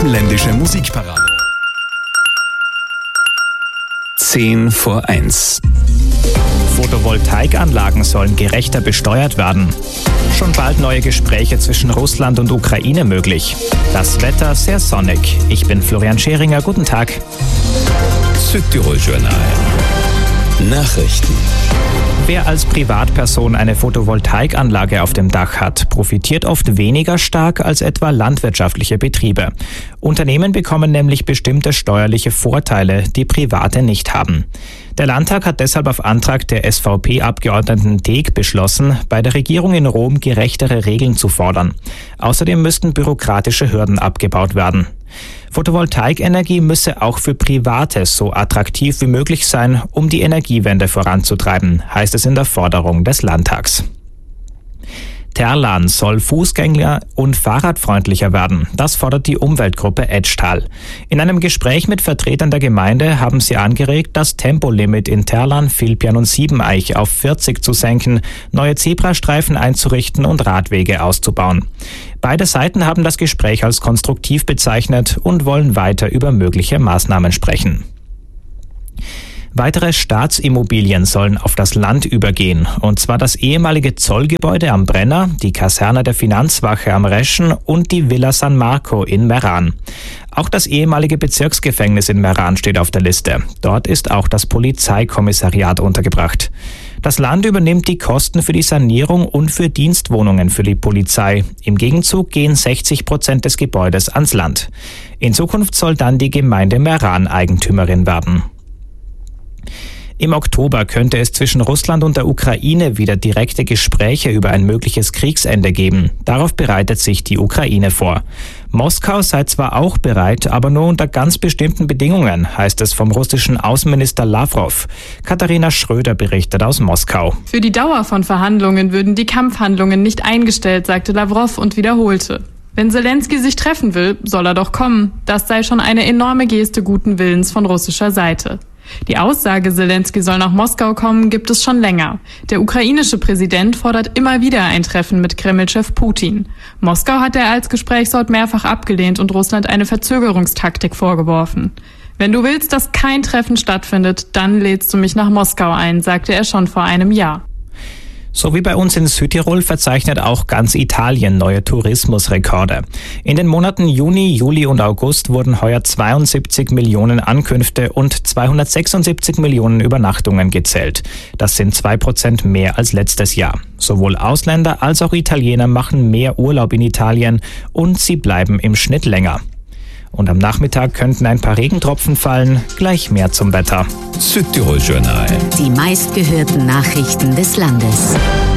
Alpenländische Musikparade. 10:01. Photovoltaikanlagen sollen gerechter besteuert werden. Schon bald neue Gespräche zwischen Russland und Ukraine möglich. Das Wetter sehr sonnig. Ich bin Florian Scheringer. Guten Tag. Südtirol Journal. Nachrichten. Wer als Privatperson eine Photovoltaikanlage auf dem Dach hat, profitiert oft weniger stark als etwa landwirtschaftliche Betriebe. Unternehmen bekommen nämlich bestimmte steuerliche Vorteile, die Private nicht haben. Der Landtag hat deshalb auf Antrag der SVP-Abgeordneten Deeg beschlossen, bei der Regierung in Rom gerechtere Regeln zu fordern. Außerdem müssten bürokratische Hürden abgebaut werden. Photovoltaikenergie müsse auch für Private so attraktiv wie möglich sein, um die Energiewende voranzutreiben, heißt es in der Forderung des Landtags. Terlan soll fußgänger- und fahrradfreundlicher werden. Das fordert die Umweltgruppe Etschtal. In einem Gespräch mit Vertretern der Gemeinde haben sie angeregt, das Tempolimit in Terlan, Vilpian und Siebeneich auf 40 zu senken, neue Zebrastreifen einzurichten und Radwege auszubauen. Beide Seiten haben das Gespräch als konstruktiv bezeichnet und wollen weiter über mögliche Maßnahmen sprechen. Weitere Staatsimmobilien sollen auf das Land übergehen, und zwar das ehemalige Zollgebäude am Brenner, die Kaserne der Finanzwache am Reschen und die Villa San Marco in Meran. Auch das ehemalige Bezirksgefängnis in Meran steht auf der Liste. Dort ist auch das Polizeikommissariat untergebracht. Das Land übernimmt die Kosten für die Sanierung und für Dienstwohnungen für die Polizei. Im Gegenzug gehen 60% des Gebäudes ans Land. In Zukunft soll dann die Gemeinde Meran Eigentümerin werden. Im Oktober könnte es zwischen Russland und der Ukraine wieder direkte Gespräche über ein mögliches Kriegsende geben. Darauf bereitet sich die Ukraine vor. Moskau sei zwar auch bereit, aber nur unter ganz bestimmten Bedingungen, heißt es vom russischen Außenminister Lavrov. Katharina Schröder berichtet aus Moskau. Für die Dauer von Verhandlungen würden die Kampfhandlungen nicht eingestellt, sagte Lavrov und wiederholte: Wenn Selenskyj sich treffen will, soll er doch kommen. Das sei schon eine enorme Geste guten Willens von russischer Seite. Die Aussage, Selenskyj soll nach Moskau kommen, gibt es schon länger. Der ukrainische Präsident fordert immer wieder ein Treffen mit Kreml-Chef Putin. Moskau hat er als Gesprächsort mehrfach abgelehnt und Russland eine Verzögerungstaktik vorgeworfen. Wenn du willst, dass kein Treffen stattfindet, dann lädst du mich nach Moskau ein, sagte er schon vor einem Jahr. So wie bei uns in Südtirol verzeichnet auch ganz Italien neue Tourismusrekorde. In den Monaten Juni, Juli und August wurden heuer 72 Millionen Ankünfte und 276 Millionen Übernachtungen gezählt. Das sind 2% mehr als letztes Jahr. Sowohl Ausländer als auch Italiener machen mehr Urlaub in Italien und sie bleiben im Schnitt länger. Und am Nachmittag könnten ein paar Regentropfen fallen. Gleich mehr zum Wetter. Südtirol Journal. Die meistgehörten Nachrichten des Landes.